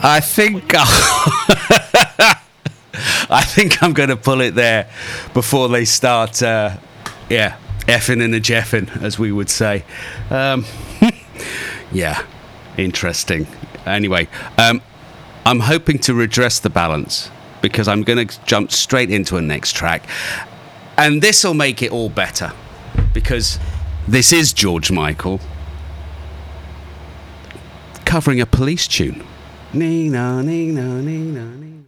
I think I think I'm going to pull it there before they start, effing and a jeffing, as we would say. Yeah, interesting. Anyway, I'm hoping to redress the balance because I'm going to jump straight into a next track. And this will make it all better because this is George Michael covering a Police tune. Nee, no, nee, no, nee, no, nee.